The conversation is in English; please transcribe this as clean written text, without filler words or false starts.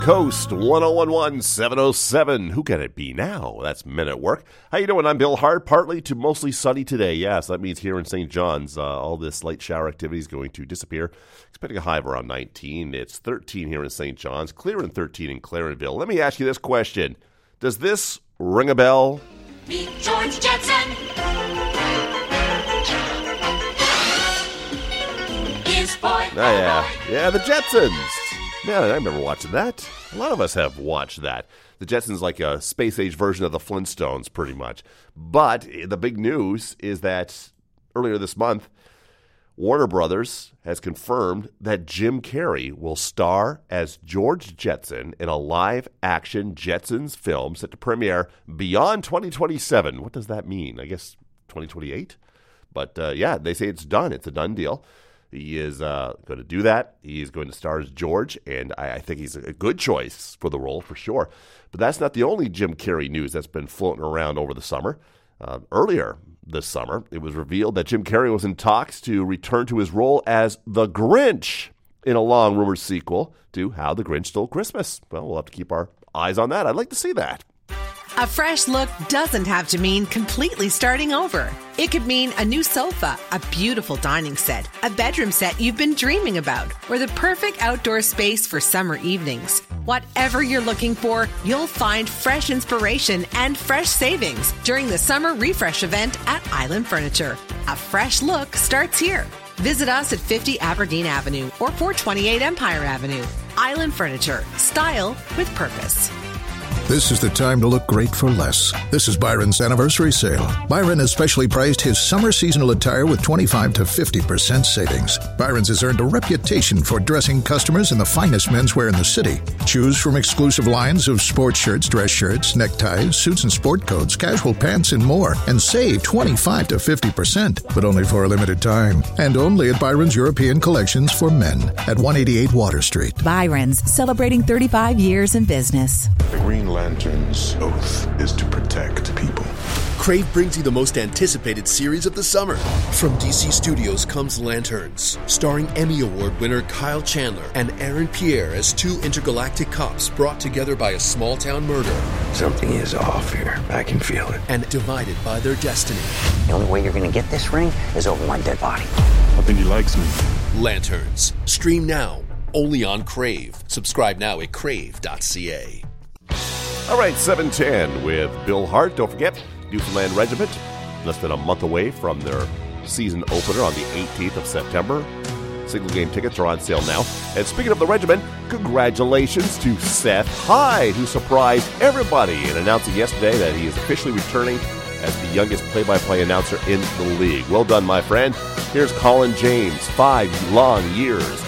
Coast, 1011-707. Who can it be now? That's Men at Work. How you doing? I'm Bill Hart. Partly to mostly sunny today. Yes, that means here in St. John's, all this light shower activity is going to disappear. Expecting a high of around 19. It's 13 here in St. John's, clear in 13 in Clarenville. Let me ask you this question. Does this ring a bell? Meet George Jetson. His boy. Yeah, the Jetsons. Yeah, I remember watching that. A lot of us have watched that. The Jetsons like a space-age version of the Flintstones, pretty much. But the big news is that earlier this month, Warner Brothers has confirmed that Jim Carrey will star as George Jetson in a live-action Jetsons film set to premiere beyond 2027. What does that mean? I guess 2028? But yeah, they say it's done. It's a done deal. He is going to do that. He's going to star as George, and I think he's a good choice for the role, for sure. But that's not the only Jim Carrey news that's been floating around over the summer. Earlier this summer, it was revealed that Jim Carrey was in talks to return to his role as the Grinch in a long-rumored sequel to How the Grinch Stole Christmas. Well, we'll have to keep our eyes on that. I'd like to see that. A fresh look doesn't have to mean completely starting over. It could mean a new sofa, a beautiful dining set, a bedroom set you've been dreaming about, or the perfect outdoor space for summer evenings. Whatever you're looking for, you'll find fresh inspiration and fresh savings during the summer refresh event at Island Furniture. A fresh look starts here. Visit us at 50 Aberdeen Avenue or 428 Empire Avenue. Island Furniture. Style with purpose. This is the time to look great for less. This is Byron's anniversary sale. Byron has specially priced his summer seasonal attire with 25 to 50% savings. Byron's has earned a reputation for dressing customers in the finest menswear in the city. Choose from exclusive lines of sports shirts, dress shirts, neckties, suits and sport coats, casual pants, and more. And save 25 to 50%, but only for a limited time. And only at Byron's European Collections for Men at 188 Water Street. Byron's, celebrating 35 years in business. The Green Lantern's oath is to protect people. Crave brings you the most anticipated series of the summer. From DC Studios comes Lanterns, starring Emmy Award winner Kyle Chandler and Aaron Pierre as two intergalactic cops brought together by a small-town murder. Something is off here. I can feel it. And divided by their destiny. The only way you're going to get this ring is over my dead body. I think he likes me. Lanterns. Stream now. Only on Crave. Subscribe now at crave.ca. All right, 7:10 with Bill Hart. Don't forget, Newfoundland Regiment, less than a month away from their season opener on the 18th of September. Single game tickets are on sale now. And speaking of the regiment, congratulations to Seth Hyde, who surprised everybody in announcing yesterday that he is officially returning as the youngest play-by-play announcer in the league. Well done, my friend. Here's Colin James, 5 long years